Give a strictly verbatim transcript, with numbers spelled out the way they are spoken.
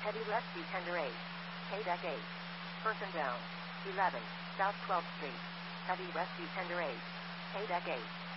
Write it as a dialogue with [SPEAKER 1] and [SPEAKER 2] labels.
[SPEAKER 1] Heavy rescue tender eight. K-Deck eight. Person down. eleven. South twelfth Street. Heavy rescue tender eight. K-Deck eight.